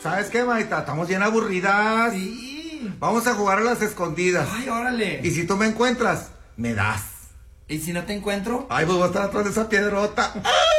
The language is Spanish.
¿Sabes qué, Maita? Estamos bien aburridas. Sí. Vamos a jugar a las escondidas. Ay, órale. Y si tú me encuentras, me das. ¿Y si no te encuentro? Ay, pues voy a estar atrás de esa piedrota. ¡Ay!